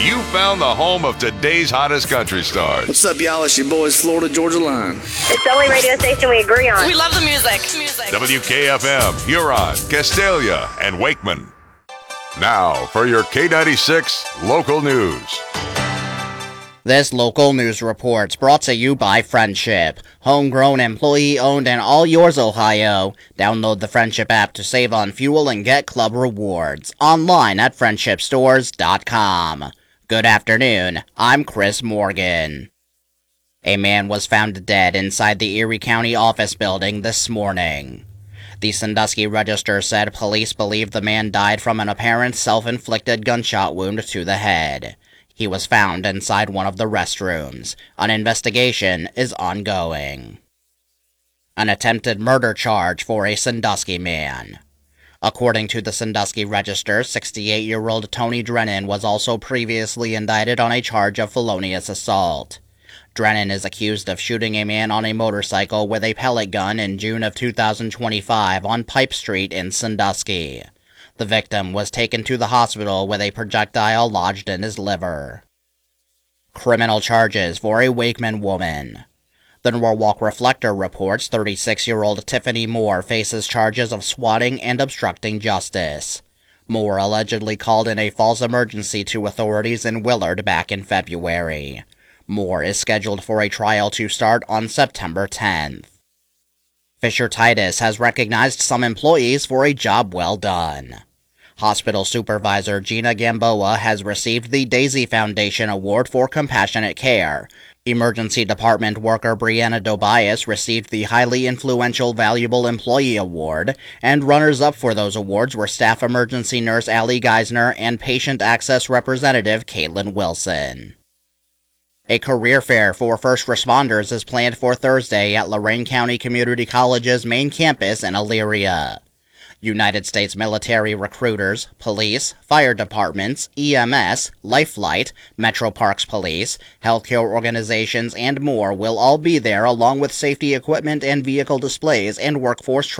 You found the home of today's hottest country stars. What's up, y'all? It's your boys, Florida Georgia Line. It's the only radio station we agree on. We love the music. WKFM, Huron, Castalia, and Wakeman. Now for your K96 local news. This local news report's brought to you by Friendship. Homegrown, employee-owned, and all yours, Ohio. Download the Friendship app to save on fuel and get club rewards. Online at friendshipstores.com. Good afternoon. I'm Chris Morgan. A man was found dead inside the Erie County office building this morning. The Sandusky Register said police believe the man died from an apparent self-inflicted gunshot wound to the head. He was found inside one of the restrooms. An investigation is ongoing. An attempted murder charge for a Sandusky man. According to the Sandusky Register, 68-year-old Tony Drennan was also previously indicted on a charge of felonious assault. Drennan is accused of shooting a man on a motorcycle with a pellet gun in June of 2025 on Pipe Street in Sandusky. The victim was taken to the hospital with a projectile lodged in his liver. Criminal charges for a Wakeman woman. The Norwalk Reflector reports 36-year-old Tiffany Moore faces charges of swatting and obstructing justice. Moore allegedly called in a false emergency to authorities in Willard back in February. Moore is scheduled for a trial to start on September 10th. Fisher Titus has recognized some employees for a job well done. Hospital Supervisor Gina Gamboa has received the Daisy Foundation Award for Compassionate Care. Emergency Department worker Brianna Dobias received the Highly Influential Valuable Employee Award, and runners-up for those awards were Staff Emergency Nurse Allie Geisner and Patient Access Representative Caitlin Wilson. A career fair for first responders is planned for Thursday at Lorain County Community College's main campus in Elyria. United States military recruiters, police, fire departments, EMS, Lifelight, Metro Parks Police, healthcare organizations, and more will all be there, along with safety equipment and vehicle displays and workforce training.